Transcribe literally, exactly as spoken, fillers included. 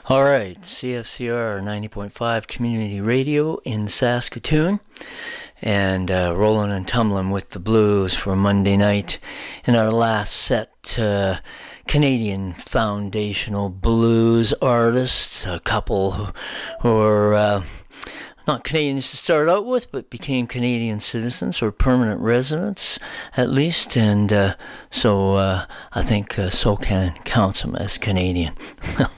All right, C F C R ninety point five Community Radio in Saskatoon, and uh, rolling and tumbling with the blues for Monday night. In our last set, uh, Canadian foundational blues artists, a couple who, who are uh, not Canadians to start out with, but became Canadian citizens or permanent residents at least, and uh, so uh, I think uh, SOCAN counts them as Canadian.